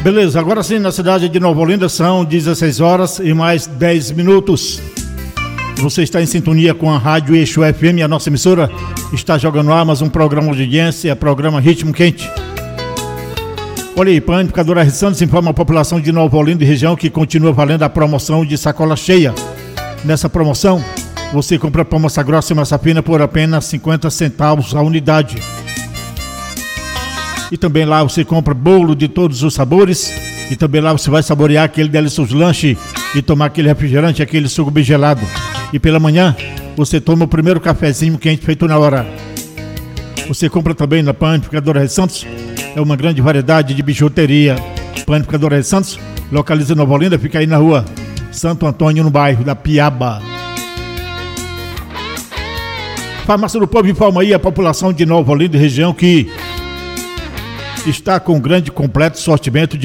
Beleza, agora sim, na cidade de Nova Olinda são 16 horas e mais 10 minutos. Você está em sintonia com a Rádio Eixo FM, a nossa emissora está jogando ar mais um programa de audiência, programa Ritmo Quente. Olha aí, Panificadora R. Santos informa a população de Nova Olinda e região que continua valendo a promoção de sacola cheia. Nessa promoção, você compra pão massa grossa e massa fina por apenas 50 centavos a unidade. E também lá você compra bolo de todos os sabores. E também lá você vai saborear aquele delicioso lanche e tomar aquele refrigerante, aquele suco bem gelado. E pela manhã, você toma o primeiro cafezinho quente feito na hora. Você compra também na Panificadora R. Santos. É uma grande variedade de bijuteria. Panificadora R. Santos, localiza em Nova Olinda, fica aí na rua Santo Antônio, no bairro da Piaba. Farmácia do Povo informa aí a população de Nova Olinda e região que está com grande completo sortimento de